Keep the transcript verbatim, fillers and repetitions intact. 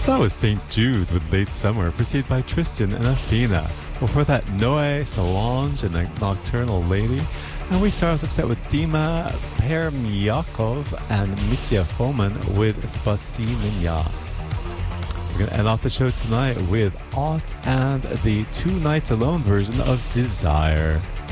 That was Saint Jude with Late Summer, preceded by Tristan and Athena. Before that, Noe, Solange, and the Nocturnal Lady. And we start off the set with Dima Permyakov and Mitya Foman with Spasi Minya. We're going to end off the show tonight with Ott and the Two Nights Alone version of Desire.